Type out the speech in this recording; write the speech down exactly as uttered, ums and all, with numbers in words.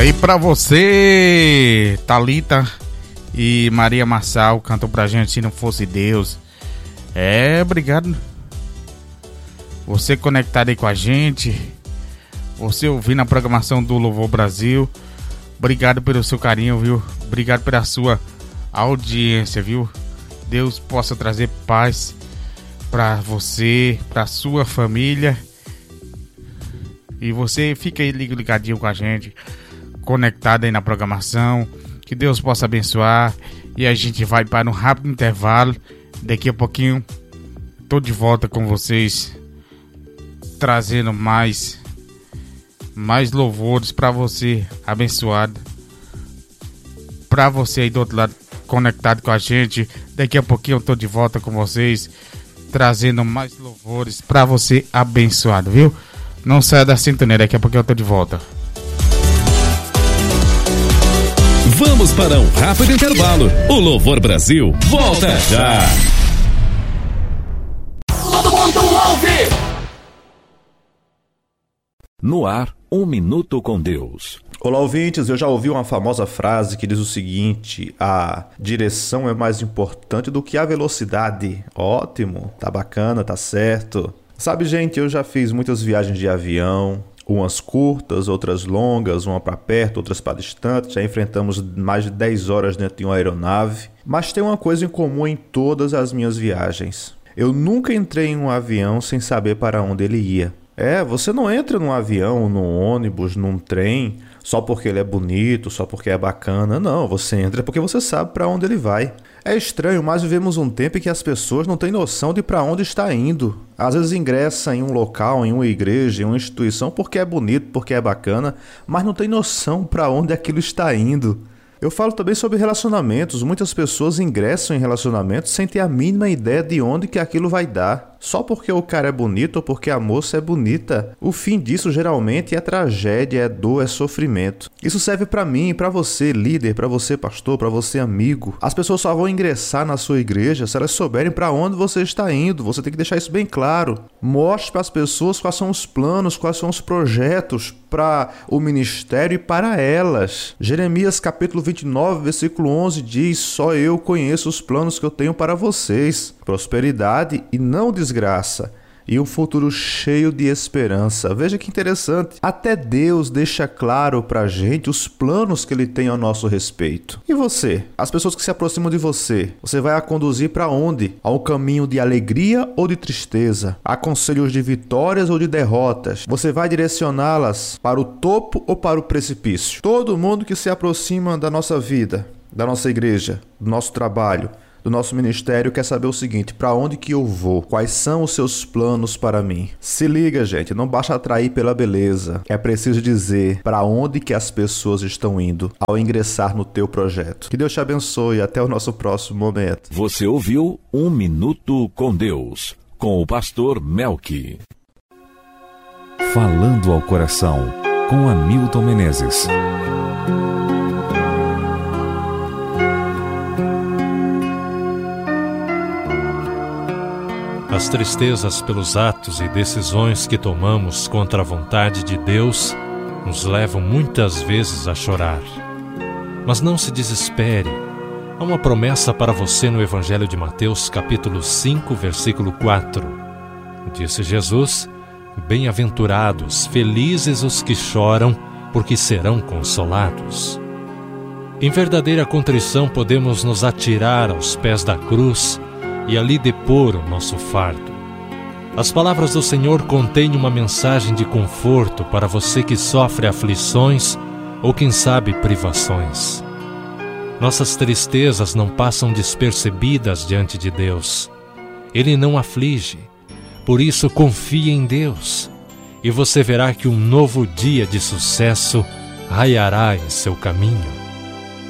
Aí pra você, Thalita e Maria Marçal cantam pra gente Se Não Fosse Deus. É, obrigado. Você conectado aí com a gente, você ouvindo a programação do Louvor Brasil. Obrigado pelo seu carinho, viu? Obrigado pela sua audiência, viu? Deus possa trazer paz pra você, pra sua família. E você fica aí ligadinho com a gente, conectado aí na programação. Que Deus possa abençoar. E a gente vai para um rápido intervalo. Daqui a pouquinho tô de volta com vocês, trazendo mais mais louvores para você, abençoado. Para você aí do outro lado, conectado com a gente. Daqui a pouquinho eu tô de volta com vocês, trazendo mais louvores para você, abençoado, viu? Não saia da sintonia, daqui a pouquinho eu tô de volta. Vamos para um rápido intervalo. O Louvor Brasil volta já. Todo mundo ouve! No ar, um minuto com Deus. Olá, ouvintes. Eu já ouvi uma famosa frase que diz o seguinte: a direção é mais importante do que a velocidade. Ótimo, tá bacana, tá certo. Sabe, gente, eu já fiz muitas viagens de avião, umas curtas, outras longas, uma para perto, outras para distante. Já enfrentamos mais de dez horas dentro de uma aeronave. Mas tem uma coisa em comum em todas as minhas viagens: eu nunca entrei em um avião sem saber para onde ele ia. É, você não entra num avião, num ônibus, num trem, só porque ele é bonito, só porque é bacana. Não, você entra porque você sabe para onde ele vai. É estranho, mas vivemos um tempo em que as pessoas não têm noção de para onde está indo. Às vezes ingressa em um local, em uma igreja, em uma instituição, porque é bonito, porque é bacana, mas não tem noção para onde aquilo está indo. Eu falo também sobre relacionamentos. Muitas pessoas ingressam em relacionamentos sem ter a mínima ideia de onde que aquilo vai dar. Só porque o cara é bonito ou porque a moça é bonita. O fim disso geralmente é tragédia, é dor, é sofrimento. Isso serve pra mim, pra você líder, pra você pastor, pra você amigo. As pessoas só vão ingressar na sua igreja se elas souberem pra onde você está indo. Você tem que deixar isso bem claro. Mostre para as pessoas quais são os planos, quais são os projetos para o ministério e para elas. Jeremias capítulo vinte e nove, versículo onze diz: só eu conheço os planos que eu tenho para vocês, prosperidade e não desgraça, e um futuro cheio de esperança. Veja que interessante. Até Deus deixa claro pra gente os planos que Ele tem ao nosso respeito. E você? As pessoas que se aproximam de você, você vai a conduzir para onde? A um caminho de alegria ou de tristeza? A conselhos de vitórias ou de derrotas? Você vai direcioná-las para o topo ou para o precipício? Todo mundo que se aproxima da nossa vida, da nossa igreja, do nosso trabalho, do nosso ministério quer saber o seguinte: para onde que eu vou? Quais são os seus planos para mim? Se liga, gente, não basta atrair pela beleza. É preciso dizer para onde que as pessoas estão indo ao ingressar no teu projeto. Que Deus te abençoe e até o nosso próximo momento. Você ouviu Um Minuto com Deus, com o pastor Melqui. Falando ao coração, com Hamilton Menezes. As tristezas pelos atos e decisões que tomamos contra a vontade de Deus nos levam muitas vezes a chorar. Mas não se desespere. Há uma promessa para você no Evangelho de Mateus, capítulo cinco, versículo quatro. Disse Jesus: bem-aventurados, felizes os que choram, porque serão consolados. Em verdadeira contrição podemos nos atirar aos pés da cruz e ali depor o nosso fardo. As palavras do Senhor contêm uma mensagem de conforto para você que sofre aflições ou, quem sabe, privações. Nossas tristezas não passam despercebidas diante de Deus. Ele não aflige. Por isso, confie em Deus e você verá que um novo dia de sucesso raiará em seu caminho.